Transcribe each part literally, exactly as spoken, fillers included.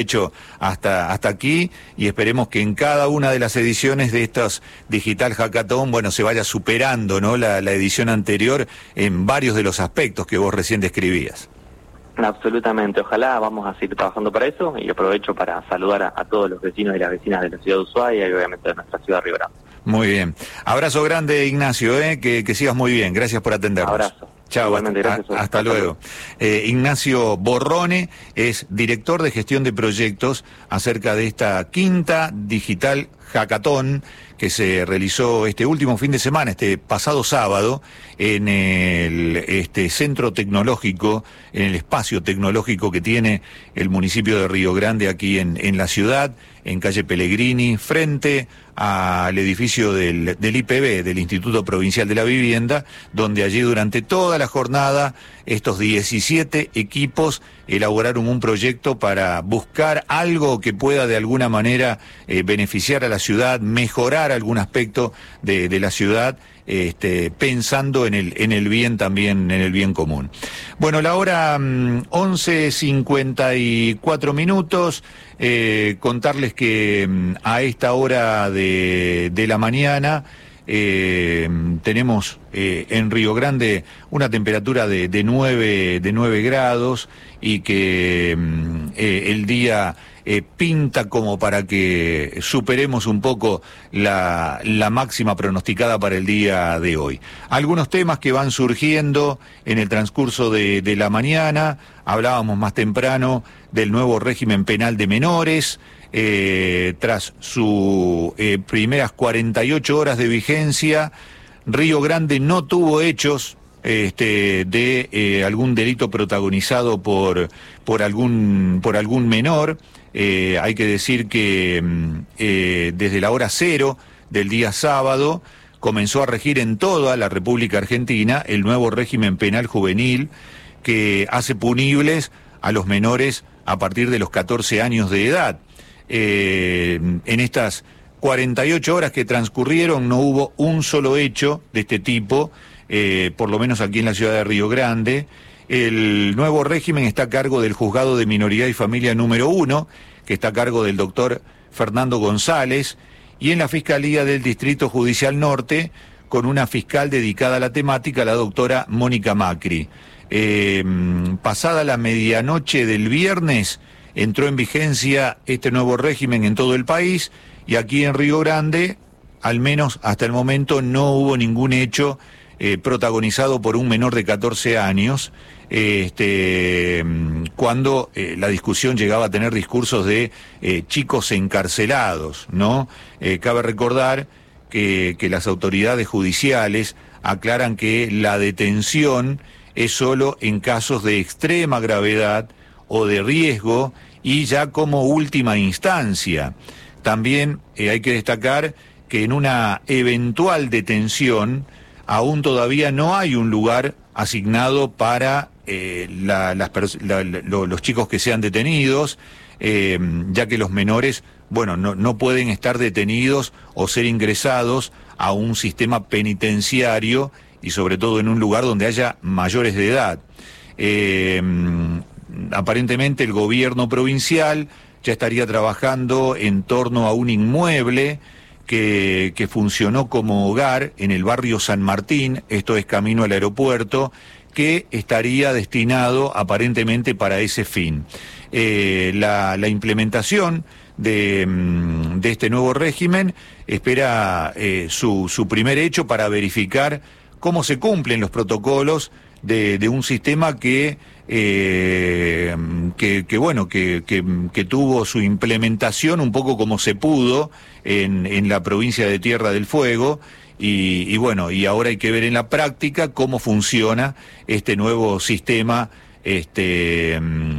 hecho hasta, hasta aquí, y esperemos que en cada una de las ediciones de estos Digital Hackathon, bueno, se vaya superando, ¿no?, la, la edición anterior en varios de los aspectos que vos recién describías. Absolutamente, ojalá vamos a seguir trabajando para eso, y aprovecho para saludar a, a todos los vecinos y las vecinas de la ciudad de Ushuaia y obviamente de nuestra ciudad de Río Grande. Muy bien. Abrazo grande, Ignacio, ¿eh? que, que sigas muy bien. Gracias por atendernos. Abrazo. Chao, igualmente, hasta, gracias. hasta, hasta luego. Eh, Ignacio Borrone es director de gestión de proyectos acerca de esta quinta Digital Hackathon que se realizó este último fin de semana, este pasado sábado, en el este centro tecnológico, en el espacio tecnológico que tiene el municipio de Río Grande aquí en, en la ciudad, en calle Pellegrini, frente al edificio del, del I P B, del Instituto Provincial de la Vivienda, donde allí durante toda la jornada estos diecisiete equipos elaboraron un proyecto para buscar algo que pueda de alguna manera eh, beneficiar a la ciudad, mejorar algún aspecto de, de la ciudad, este, pensando en el, en el bien también, en el bien común. Bueno, la hora um, once cincuenta y cuatro minutos, eh, contarles que um, a esta hora de, de la mañana eh, tenemos eh, en Río Grande una temperatura de, de nueve grados y que um, eh, el día Eh, pinta como para que superemos un poco la, la máxima pronosticada para el día de hoy. Algunos temas que van surgiendo en el transcurso de, de la mañana, hablábamos más temprano del nuevo régimen penal de menores, eh, tras sus eh, primeras cuarenta y ocho horas de vigencia, Río Grande no tuvo hechos Este, de eh, algún delito protagonizado por por algún por algún menor. Eh, hay que decir que eh, desde la hora cero del día sábado comenzó a regir en toda la República Argentina el nuevo régimen penal juvenil que hace punibles a los menores a partir de los catorce años de edad. Eh, en estas cuarenta y ocho horas que transcurrieron no hubo un solo hecho de este tipo, Eh, por lo menos aquí en la ciudad de Río Grande. El nuevo régimen está a cargo del Juzgado de Minoridad y Familia número uno, que está a cargo del doctor Fernando González, y en la Fiscalía del Distrito Judicial Norte, con una fiscal dedicada a la temática, la doctora Mónica Macri. Eh, pasada la medianoche del viernes, entró en vigencia este nuevo régimen en todo el país, y aquí en Río Grande, al menos hasta el momento, no hubo ningún hecho Eh, protagonizado por un menor de catorce años, eh, este, cuando eh, la discusión llegaba a tener discursos de eh, chicos encarcelados, ¿no? Eh, cabe recordar que, que las autoridades judiciales aclaran que la detención es solo en casos de extrema gravedad o de riesgo y ya como última instancia. También eh, hay que destacar que en una eventual detención aún todavía no hay un lugar asignado para eh, la, las la, lo, los chicos que sean detenidos, eh, ya que los menores, bueno, no, no pueden estar detenidos o ser ingresados a un sistema penitenciario y sobre todo en un lugar donde haya mayores de edad. Eh, aparentemente el gobierno provincial ya estaría trabajando en torno a un inmueble Que, que funcionó como hogar en el barrio San Martín, esto es camino al aeropuerto, que estaría destinado aparentemente para ese fin. Eh, la, la implementación de, de este nuevo régimen espera eh, su, su primer hecho para verificar cómo se cumplen los protocolos de, de un sistema que, eh, que, que bueno, que, que, que tuvo su implementación un poco como se pudo en, en la provincia de Tierra del Fuego, y, y bueno, y ahora hay que ver en la práctica cómo funciona este nuevo sistema este,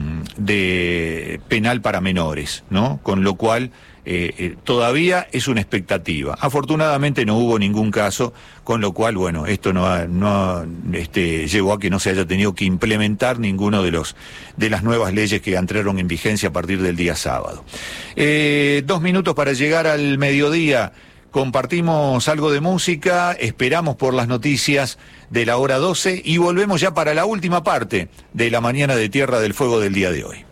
de penal para menores, ¿no? Con lo cual Eh, eh, todavía es una expectativa. Afortunadamente no hubo ningún caso, con lo cual, bueno, esto no, ha, no este, llevó a que no se haya tenido que implementar ninguno de los de las nuevas leyes que entraron en vigencia a partir del día sábado. Eh, dos minutos para llegar al mediodía. Compartimos algo de música, esperamos por las noticias de la hora doce y volvemos ya para la última parte de la mañana de Tierra del Fuego del día de hoy.